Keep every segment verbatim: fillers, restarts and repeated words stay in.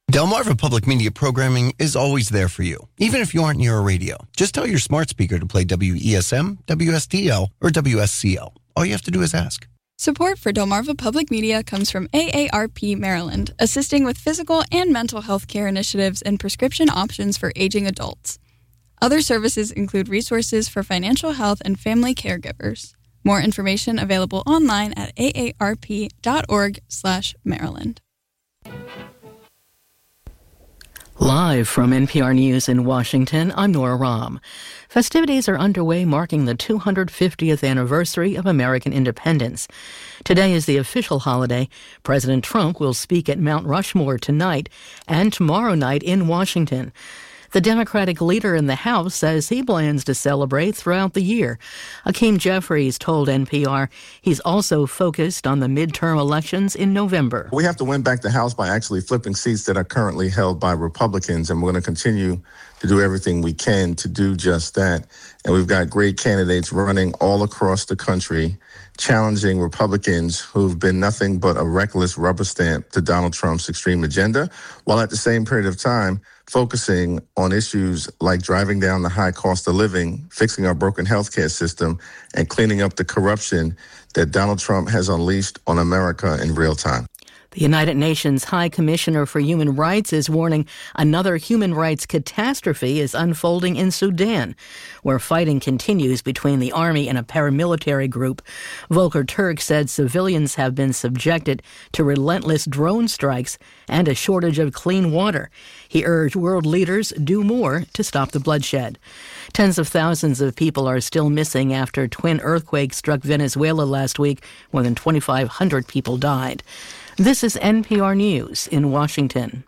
Delmarva Public Media programming is always there for you, even if you aren't near a radio. Just tell your smart speaker to play W E S M, W S D L, or W S C L. All you have to do is ask. Support for Delmarva Public Media comes from A A R P Maryland, assisting with physical and mental health care initiatives and prescription options for aging adults. Other services include resources for financial health and family caregivers. More information available online at aarp.org slash Maryland. Live from N P R News in Washington, I'm Nora Rahm. Festivities are underway marking the two hundred fiftieth anniversary of American independence. Today is the official holiday. President Trump will speak at Mount Rushmore tonight and tomorrow night in Washington. The Democratic leader in the House says he plans to celebrate throughout the year. Hakeem Jeffries told N P R he's also focused on the midterm elections in November. We have to win back the House by actually flipping seats that are currently held by Republicans, and we're going to continue to do everything we can to do just that. And we've got great candidates running all across the country, challenging Republicans who've been nothing but a reckless rubber stamp to Donald Trump's extreme agenda, while at the same period of time focusing on issues like driving down the high cost of living, fixing our broken healthcare system, and cleaning up the corruption that Donald Trump has unleashed on America in real time. The United Nations High Commissioner for Human Rights is warning another human rights catastrophe is unfolding in Sudan, where fighting continues between the army and a paramilitary group. Volker Turk said civilians have been subjected to relentless drone strikes and a shortage of clean water. He urged world leaders do more to stop the bloodshed. Tens of thousands of people are still missing after twin earthquakes struck Venezuela last week. More than twenty-five hundred people died. This is N P R News in Washington.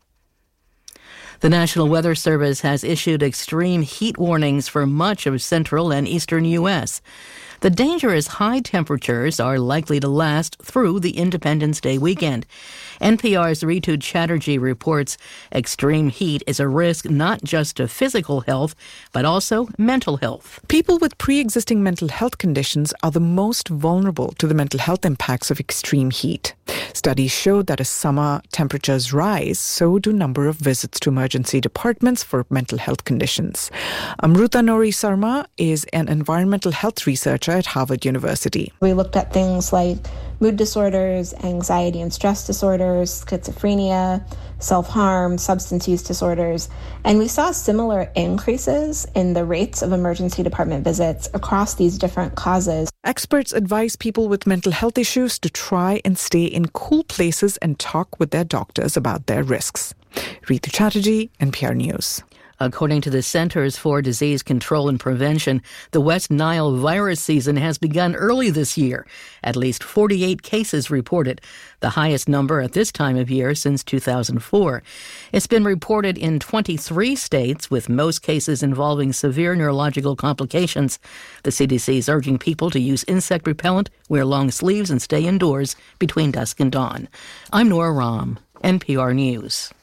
The National Weather Service has issued extreme heat warnings for much of central and eastern U S. The dangerous high temperatures are likely to last through the Independence Day weekend. N P R's Ritu Chatterjee reports extreme heat is a risk not just to physical health, but also mental health. People with pre-existing mental health conditions are the most vulnerable to the mental health impacts of extreme heat. Studies show that as summer temperatures rise, so do number of visits to emergency departments for mental health conditions. Amruta Nori Sarma is an environmental health researcher at Harvard University. We looked at things like mood disorders, anxiety and stress disorders, schizophrenia, self-harm, substance use disorders, and we saw similar increases in the rates of emergency department visits across these different causes. Experts advise people with mental health issues to try and stay in cool places and talk with their doctors about their risks. Ritu Chatterjee, N P R News. According to the Centers for Disease Control and Prevention, the West Nile virus season has begun early this year. At least forty-eight cases reported, the highest number at this time of year since two thousand four. It's been reported in twenty-three states, with most cases involving severe neurological complications. The C D C is urging people to use insect repellent, wear long sleeves, and stay indoors between dusk and dawn. I'm Nora Rahm, N P R News.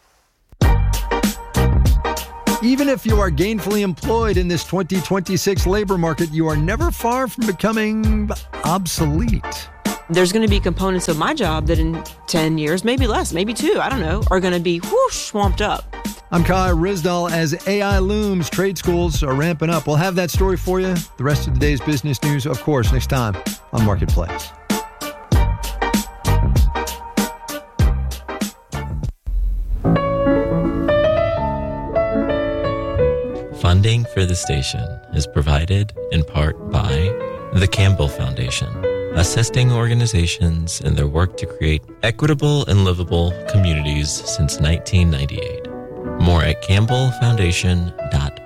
Even if you are gainfully employed in this twenty twenty-six labor market, you are never far from becoming obsolete. There's going to be components of my job that in ten years, maybe less, maybe two, I don't know, are going to be whoosh, swamped up. I'm Kai Rizdal. As A I looms, trade schools are ramping up. We'll have that story for you. The rest of the day's business news, of course, next time on Marketplace. Funding for the station is provided in part by the Campbell Foundation, assisting organizations in their work to create equitable and livable communities since nineteen ninety-eight. More at campbell foundation dot